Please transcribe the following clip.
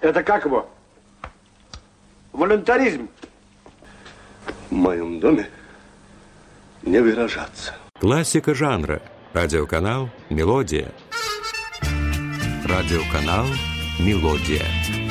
Это как его? Волюнтаризм. В моем доме не выражаться. Классика жанра. Радиоканал «Мелодия». Радиоканал «Мелодия».